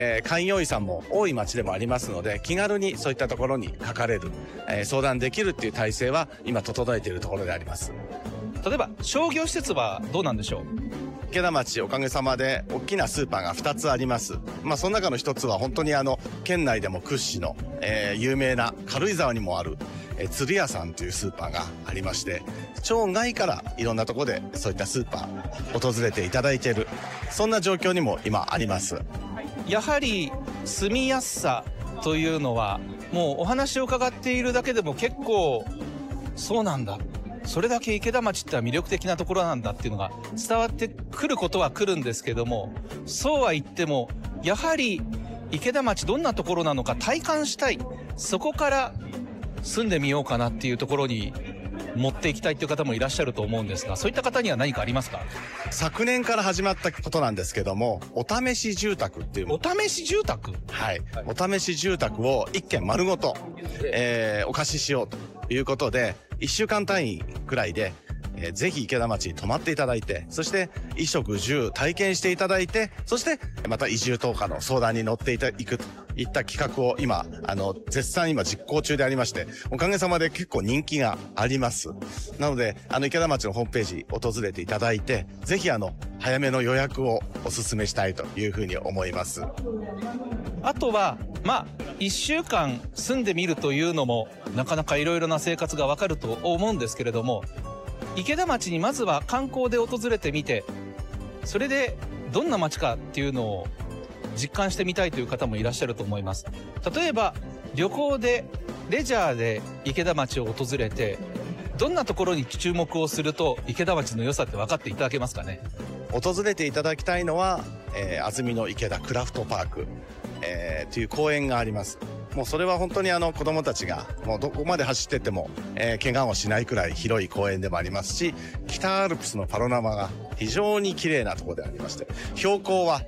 開業医さんも多い町でもありますので、気軽にそういったところにかかれる、相談できるっていう体制は今整えているところであります。 例えば商業施設はどうなんでしょう？ 池田町、おかげさまで大きなスーパーが2つあります。その中の一つは本当に県内でも屈指の、有名な軽井沢にもある、鶴屋さんというスーパーがありまして、町外からいろんなところでそういったスーパー訪れていただいている、そんな状況にも今あります。 やはり住みやすさというのはもうお話を伺っているだけでも結構そうなんだ、それだけ池田町って魅力的なところなんだっていうのが伝わってくることは来るんですけども、そうは言ってもやはり池田町どんなところなのか体感したい、そこから住んでみようかなっていうところに持っていきたいという方もいらっしゃると思うんですが、そういった方には何かありますか？ 昨年から始まったことなんですけども、お試し住宅っていう。 お試し住宅？ はい。お試し住宅を一軒丸ごと、お貸ししようということで、1週間単位くらいで、ぜひ池田町に泊まっていただいて、そして衣食住体験していただいて、そしてまた移住等かの相談に乗っていくといった企画を今絶賛今実行中でありまして、おかげさまで結構人気があります。なので池田町のホームページ訪れていただいて、ぜひ早めの予約をお勧めしたいというふうに思います。 あとは1週間住んでみるというのもなかなかいろいろな生活がわかると思うんですけれども、池田町にまずは観光で訪れてみて、それでどんな町かっていうのを実感してみたいという方もいらっしゃると思います。例えば旅行でレジャーで池田町を訪れて、どんなところに注目をすると池田町の良さって分かっていただけますかね？ 訪れていただきたいのは、安曇野池田クラフトパーク、という公園があります。もうそれは本当に子供たちがもうどこまで走ってっても、怪我をしないくらい広い公園でもありますし、北アルプスのパノラマが非常に綺麗なところでありまして、標高は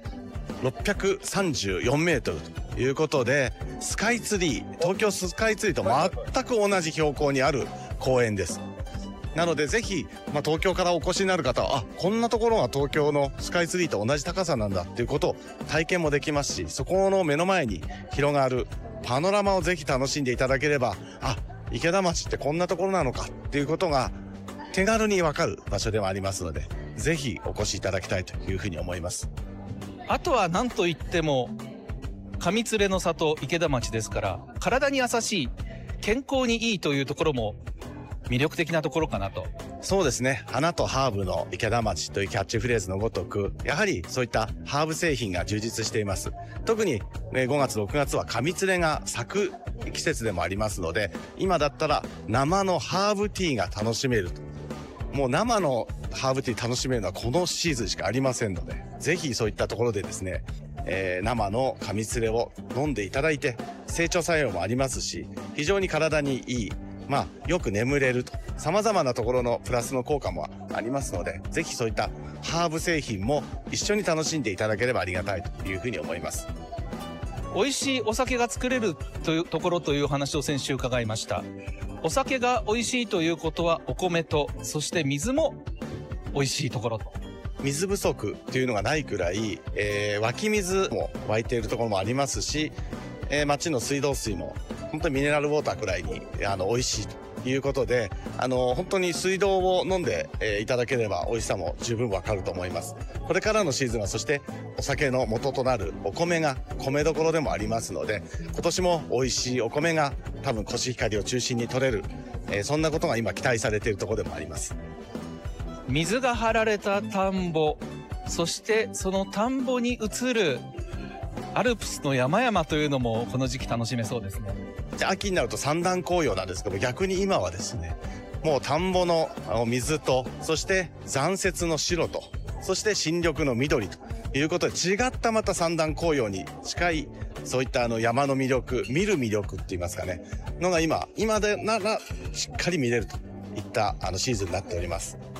634メートルということで、スカイツリー、東京スカイツリーと全く同じ標高にある公園です。なのでぜひ、東京からお越しになる方は、こんなところが東京のスカイツリーと同じ高さなんだっていうことを体験もできますし、そこの目の前に広がるパノラマをぜひ楽しんでいただければ、池田町ってこんなところなのかっていうことが手軽にわかる場所ではありますので、ぜひお越しいただきたいというふうに思います。 あとは何といっても上連れの里池田町ですから、体に優しい、健康にいいというところも魅力的なところかなと。 そうですね。花とハーブの池田町というキャッチフレーズのごとく、やはりそういったハーブ製品が充実しています。特に5月6月は上連れが咲く季節でもありますので、今だったら生のハーブティーが楽しめると。もう生のハーブティー楽しめるのはこのシーズンしかありませんので、ぜひそういったところでですね、生の上連れを飲んでいただいて、整腸作用もありますし、非常に体にいい、よく眠れると、様々なところのプラスの効果もありますので、ぜひそういったハーブ製品も一緒に楽しんでいただければありがたいというふうに思います。 美味しいお酒が作れるというところという話を先週伺いました。お酒が美味しいということはお米と、そして水も美味しいところと。 水不足というのがないくらい、湧き水も湧いているところもありますし、町の水道水も本当にミネラルウォーターくらいに美味しいということで、本当に水道を飲んで、いただければ美味しさも十分わかると思います。これからのシーズンは、そしてお酒の元となるお米が米どころでもありますので、今年も美味しいお米が多分コシヒカリを中心に取れる、そんなことが今期待されているところでもあります。 水が張られた田んぼ、そしてその田んぼに映るアルプスの山々というのもこの時期楽しめそうですね。 秋になると三段紅葉なんですけど、逆に今はですね、もう田んぼの水と、そして残雪の白と、そして新緑の緑ということで、違ったまた三段紅葉に近い、そういった山の魅力、見る魅力って言いますかね、のが今でならしっかり見れるといったシーズンになっております。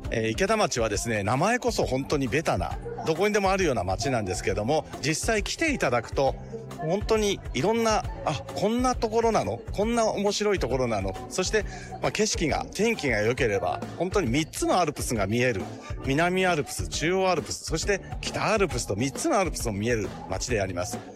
池田町はですね、名前こそ本当にベタな、どこにでもあるような町なんですけども、実際来ていただくと、本当にいろんな、こんなところなの？こんな面白いところなの？そして、景色が、天気が良ければ、本当に3つのアルプスが見える。南アルプス、中央アルプス、そして北アルプスと3つのアルプスも見える町であります。